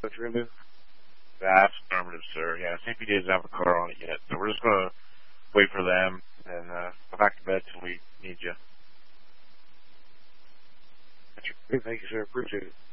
what you're going to do? That's affirmative, sir. Yeah, CPD doesn't have a car on it yet, so we're just going to wait for them and go back to bed till we need you. Thank you, sir. Appreciate it.